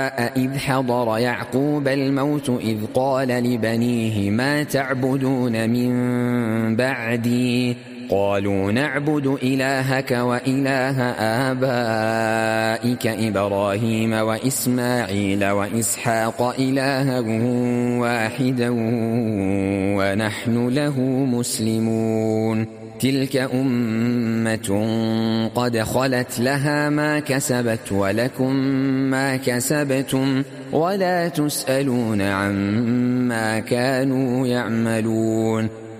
إذ حضر يعقوب الموت إذ قال لبنيه ما تعبدون من بعدي قالوا نعبد إلهك وإله آبائك إبراهيم وإسماعيل وإسحاق إلها واحدا ونحن له مسلمون تلك أمة قد خلت لها ما كسبت ولكم ما كسبتم ولا تسألون عما كانوا يعملون